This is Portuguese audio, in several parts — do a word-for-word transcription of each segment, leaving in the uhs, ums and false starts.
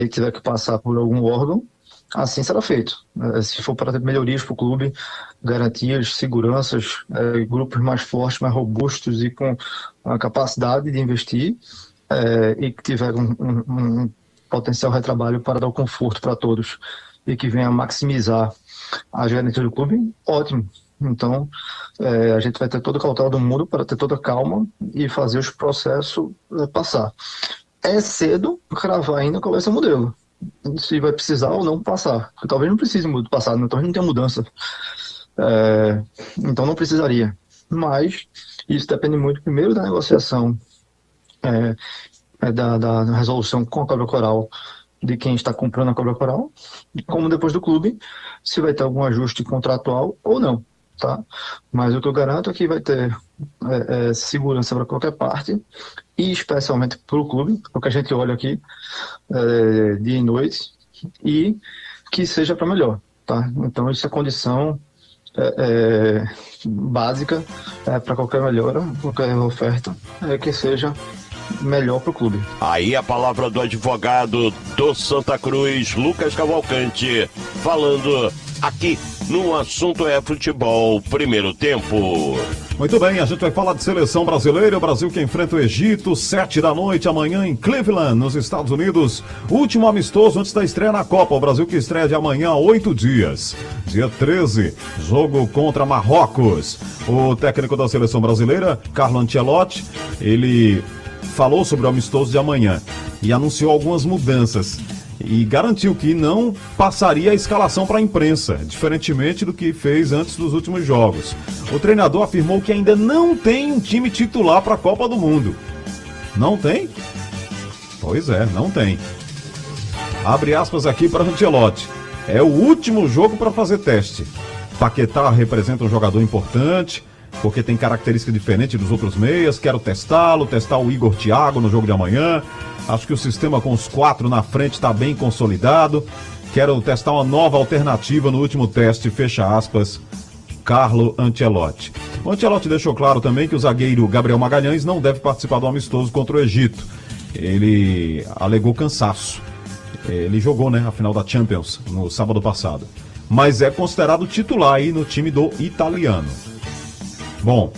e tiver que passar por algum órgão, assim será feito. É, se for para ter melhorias para o clube, garantias, seguranças, é, grupos mais fortes, mais robustos e com a capacidade de investir, é, e que tiver um, um, um potencial retrabalho para dar o conforto para todos e que venha maximizar a garantia do clube, ótimo. Então, é, a gente vai ter toda a cautela do mundo para ter toda a calma e fazer os processos é, passar. É cedo cravar ainda qual vai ser o modelo, se vai precisar ou não passar, porque talvez não precise passar, né? Talvez não tenha mudança, é, então não precisaria, mas isso depende muito primeiro da negociação, é, é da, da resolução com a cobra coral, de quem está comprando a cobra coral, como depois do clube, se vai ter algum ajuste contratual ou não, tá? Mas o que eu garanto é que vai ter é, é, segurança para qualquer parte, e especialmente para o clube, porque a gente olha aqui é, dia e noite, e que seja para melhor, tá? Então isso é condição é, é, básica é, para qualquer melhora, qualquer oferta, é que seja melhor para o clube. Aí a palavra do advogado do Santa Cruz, Lucas Cavalcante, falando aqui no Assunto é Futebol, primeiro tempo. Muito bem, a gente vai falar de seleção brasileira, o Brasil que enfrenta o Egito, sete da noite, amanhã em Cleveland, nos Estados Unidos. Último amistoso antes da estreia na Copa, o Brasil que estreia de amanhã a oito dias. Dia treze, jogo contra Marrocos. O técnico da seleção brasileira, Carlo Ancelotti, ele falou sobre o amistoso de amanhã e anunciou algumas mudanças e garantiu que não passaria a escalação para a imprensa, diferentemente do que fez antes dos últimos jogos. O treinador afirmou que ainda não tem um time titular para a Copa do Mundo. Não tem? Pois é, não tem. Abre aspas aqui para Ancelotti. É o último jogo para fazer teste. Paquetá representa um jogador importante, porque tem característica diferente dos outros meias. Quero testá-lo, testar o Igor Thiago no jogo de amanhã. Acho que o sistema com os quatro na frente está bem consolidado. Quero testar uma nova alternativa no último teste, fecha aspas, Carlo Ancelotti. O Ancelotti deixou claro também que o zagueiro Gabriel Magalhães não deve participar do amistoso contra o Egito. Ele alegou cansaço. Ele jogou, né, a final da Champions no sábado passado. Mas é considerado titular aí no time do italiano. Bom,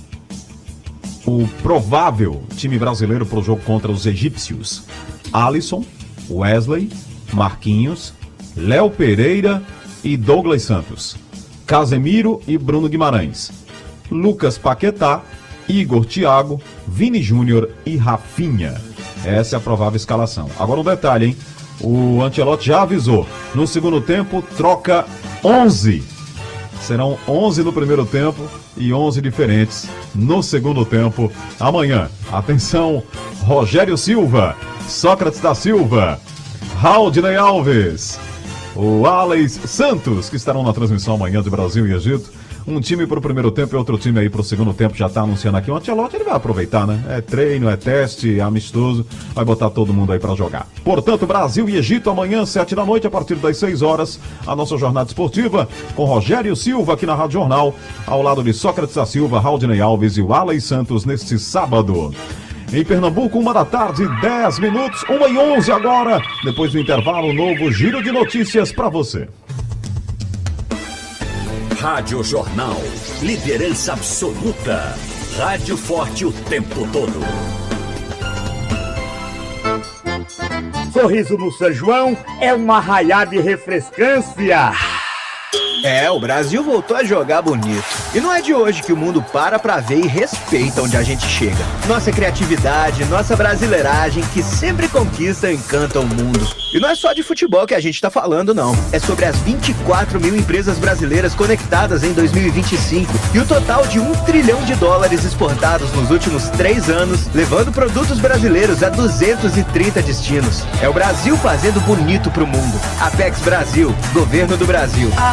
o provável time brasileiro para o jogo contra os egípcios: Alisson, Wesley, Marquinhos, Léo Pereira e Douglas Santos, Casemiro e Bruno Guimarães, Lucas Paquetá, Igor Thiago, Vini Júnior e Rafinha. Essa é a provável escalação. Agora um detalhe, hein? O Ancelotti já avisou, no segundo tempo troca onze. Serão onze no primeiro tempo e onze diferentes no segundo tempo amanhã. Atenção, Rogério Silva, Sócrates da Silva, Haldney Alves, o Alex Santos, que estarão na transmissão amanhã de Brasil e Egito. Um time para o primeiro tempo e outro time aí para o segundo tempo, já está anunciando aqui. O Ancelotti, ele vai aproveitar, né? É treino, é teste, é amistoso, vai botar todo mundo aí para jogar. Portanto, Brasil e Egito amanhã, sete da noite, a partir das seis horas, a nossa jornada esportiva com Rogério Silva aqui na Rádio Jornal, ao lado de Sócrates da Silva, Haldney Alves e o Alex Santos neste sábado. Em Pernambuco, uma da tarde, dez minutos, uma e onze agora. Depois do intervalo, um novo giro de notícias para você. Rádio Jornal, liderança absoluta. Rádio forte o tempo todo. Sorriso no São João é uma raiada de refrescância. É, o Brasil voltou a jogar bonito. E não é de hoje que o mundo para pra ver e respeita onde a gente chega. Nossa criatividade, nossa brasileiragem, que sempre conquista e encanta o mundo. E não é só de futebol que a gente tá falando, não. É sobre as vinte e quatro mil empresas brasileiras conectadas em dois mil e vinte e cinco e o total de um trilhão de dólares exportados nos últimos três anos, levando produtos brasileiros a duzentos e trinta destinos. É o Brasil fazendo bonito pro mundo. Apex Brasil, Governo do Brasil.